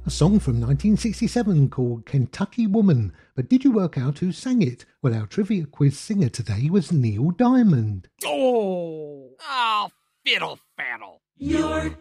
A song from 1967 called Kentucky Woman. But did you work out who sang it? Well, our trivia quiz singer today was Neil Diamond. Oh, fiddle faddle. You're